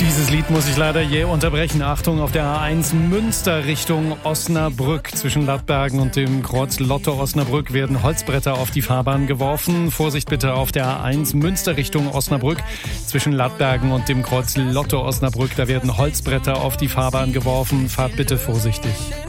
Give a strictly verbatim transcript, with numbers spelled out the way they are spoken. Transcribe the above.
Dieses Lied muss ich leider je unterbrechen. Achtung, auf der A eins Münster Richtung Osnabrück. Zwischen Lattbergen und dem Kreuz Lotto Osnabrück werden Holzbretter auf die Fahrbahn geworfen. Vorsicht bitte auf der A eins Münster Richtung Osnabrück. Zwischen Lattbergen und dem Kreuz Lotto Osnabrück, da werden Holzbretter auf die Fahrbahn geworfen. Fahrt bitte vorsichtig.